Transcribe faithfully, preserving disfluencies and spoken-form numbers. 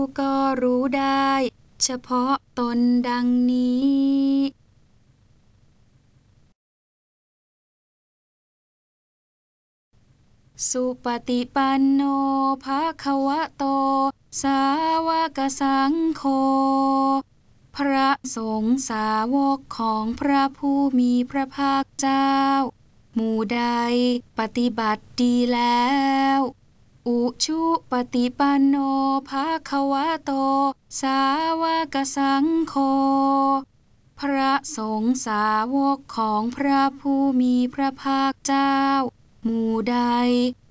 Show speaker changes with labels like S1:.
S1: ก็รู้ได้เฉพาะตนดังนี้สุปฏิปันโนภควโตสาวกสังโฆพระสงฆ์สาวกของพระผู้มีพระภาคเจ้าหมู่ใดปฏิบัติดีแล้วอุชุปฏิปันโนภควโตสาวกสังโฆพระสงฆ์สาวกของพระผู้มีพระภาคเจ้าหมู่ใด